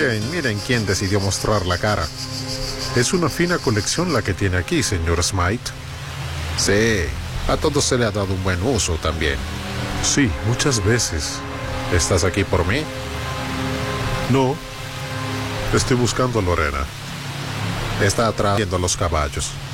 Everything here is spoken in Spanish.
Miren, miren quién decidió mostrar la cara. Es una fina colección la que tiene aquí, señor Smite. Sí, a todo se le ha dado un buen uso también. Sí, muchas veces. ¿Estás aquí por mí? No. Estoy buscando a Lorena. Está atrás viendo los caballos.